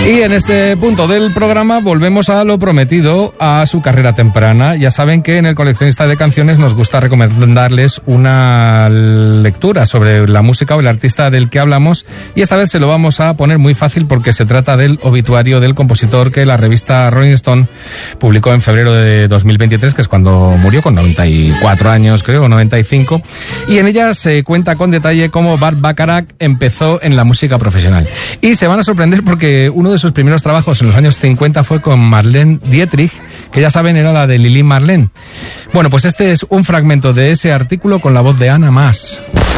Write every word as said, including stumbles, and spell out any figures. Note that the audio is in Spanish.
Y en este punto del programa volvemos a lo prometido, a su carrera temprana. Ya saben que en el Coleccionista de Canciones nos gusta recomendarles una lectura sobre la música o el artista del que hablamos, y esta vez se lo vamos a poner muy fácil porque se trata del obituario del compositor que la revista Rolling Stone publicó en febrero de dos mil veintitrés, que es cuando murió, con noventa y cuatro años creo, noventa y cinco, y en ella se cuenta con detalle cómo Burt Bacharach empezó en la música profesional. Y se van a sorprender porque uno de sus primeros trabajos en los años cincuenta fue con Marlene Dietrich, que ya saben era la de Lili Marlene. Bueno, pues este es un fragmento de ese artículo con la voz de Ana Mas.